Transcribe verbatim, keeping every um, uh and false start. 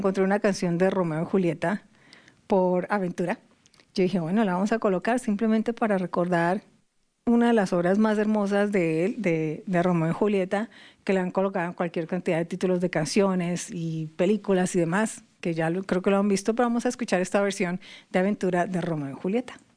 Encontré una canción de Romeo y Julieta por Aventura. Yo dije, bueno, la vamos a colocar simplemente para recordar una de las obras más hermosas de él, de, de Romeo y Julieta, que le han colocado en cualquier cantidad de títulos de canciones y películas y demás, que ya lo, creo que lo han visto, pero vamos a escuchar esta versión de Aventura de Romeo y Julieta.